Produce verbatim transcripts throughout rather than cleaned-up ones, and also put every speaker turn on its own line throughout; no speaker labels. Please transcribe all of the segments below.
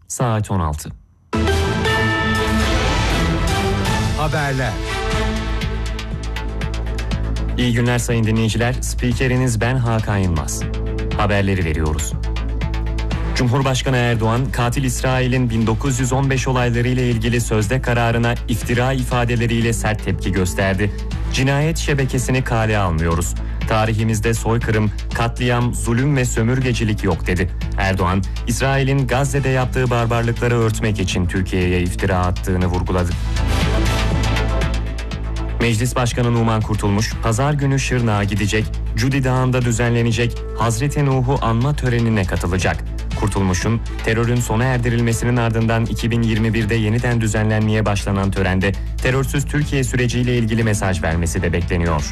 saat on altı.
Haberler.
İyi günler sayın dinleyiciler. Spikeriniz ben Hakan Yılmaz. Haberleri veriyoruz. Cumhurbaşkanı Erdoğan, katil İsrail'in bin dokuz yüz on beş olayları ile ilgili sözde kararına iftira ifadeleriyle sert tepki gösterdi. Cinayet şebekesini kale almıyoruz. Tarihimizde soykırım, katliam, zulüm ve sömürgecilik yok dedi. Erdoğan, İsrail'in Gazze'de yaptığı barbarlıkları örtmek için Türkiye'ye iftira attığını vurguladı. Meclis Başkanı Numan Kurtulmuş, pazar günü Şırnak'a gidecek, Cudi Dağı'nda düzenlenecek Hazreti Nuh'u anma törenine katılacak. Kurtulmuş'un terörün sona erdirilmesinin ardından iki bin yirmi birde yeniden düzenlenmeye başlanan törende terörsüz Türkiye süreciyle ilgili mesaj vermesi de bekleniyor.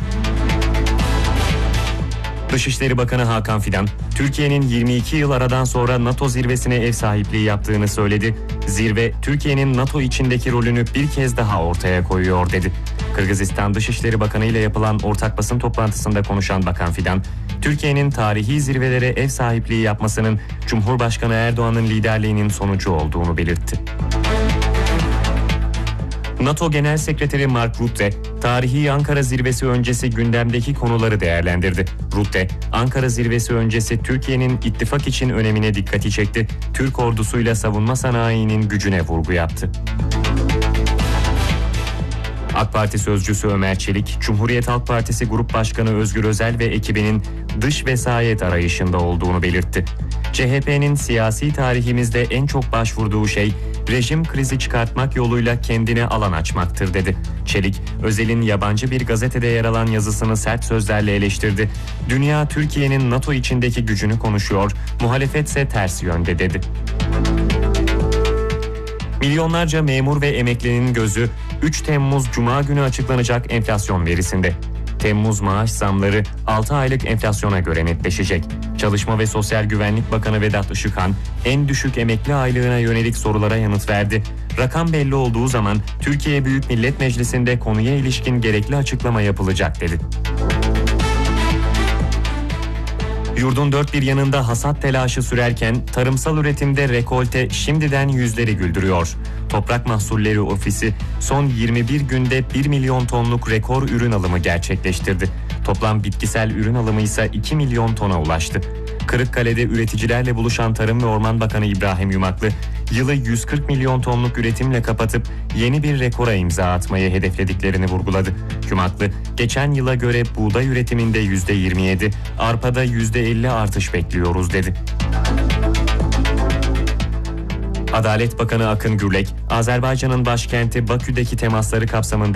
Dışişleri Bakanı Hakan Fidan, Türkiye'nin yirmi iki yıl aradan sonra NATO zirvesine ev sahipliği yaptığını söyledi. Zirve, Türkiye'nin NATO içindeki rolünü bir kez daha ortaya koyuyor dedi. Kırgızistan Dışişleri Bakanı ile yapılan ortak basın toplantısında konuşan Bakan Fidan, Türkiye'nin tarihi zirvelere ev sahipliği yapmasının Cumhurbaşkanı Erdoğan'ın liderliğinin sonucu olduğunu belirtti. NATO Genel Sekreteri Mark Rutte, tarihi Ankara Zirvesi öncesi gündemdeki konuları değerlendirdi. Rutte, Ankara Zirvesi öncesi Türkiye'nin ittifak için önemine dikkati çekti. Türk ordusuyla savunma sanayinin gücüne vurgu yaptı. AK Parti sözcüsü Ömer Çelik, Cumhuriyet Halk Partisi Grup Başkanı Özgür Özel ve ekibinin dış vesayet arayışında olduğunu belirtti. C H P'nin siyasi tarihimizde en çok başvurduğu şey rejim krizi çıkartmak yoluyla kendine alan açmaktır dedi. Çelik, Özel'in yabancı bir gazetede yer alan yazısını sert sözlerle eleştirdi. Dünya Türkiye'nin NATO içindeki gücünü konuşuyor, muhalefetse ters yönde dedi. Milyonlarca memur ve emeklinin gözü üç Temmuz Cuma günü açıklanacak enflasyon verisinde. Temmuz maaş zamları altı aylık enflasyona göre netleşecek. Çalışma ve Sosyal Güvenlik Bakanı Vedat Işıkhan, en düşük emekli aylığına yönelik sorulara yanıt verdi. Rakam belli olduğu zaman Türkiye Büyük Millet Meclisi'nde konuya ilişkin gerekli açıklama yapılacak dedi. Yurdun dört bir yanında hasat telaşı sürerken tarımsal üretimde rekolte şimdiden yüzleri güldürüyor. Toprak Mahsulleri Ofisi son yirmi bir günde bir milyon tonluk rekor ürün alımı gerçekleştirdi. Toplam bitkisel ürün alımı ise iki milyon tona ulaştı. Kırıkkale'de üreticilerle buluşan Tarım ve Orman Bakanı İbrahim Yumaklı, yılı yüz kırk milyon tonluk üretimle kapatıp yeni bir rekora imza atmayı hedeflediklerini vurguladı. Yumaklı, geçen yıla göre buğday üretiminde yüzde yirmi yedi, arpada yüzde elli artış bekliyoruz dedi. Adalet Bakanı Akın Gürlek, Azerbaycan'ın başkenti Bakü'deki temasları kapsamında